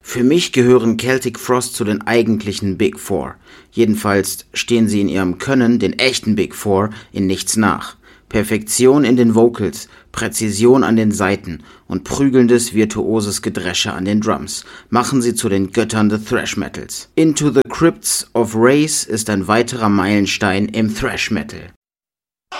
Für mich gehören Celtic Frost zu den eigentlichen Big Four. Jedenfalls stehen sie in ihrem Können den echten Big Four in nichts nach. Perfektion in den Vocals, Präzision an den Saiten und prügelndes, virtuoses Gedresche an den Drums machen sie zu den Göttern des Thrash Metals. Into the Crypts of Race ist ein weiterer Meilenstein im Thrash Metal.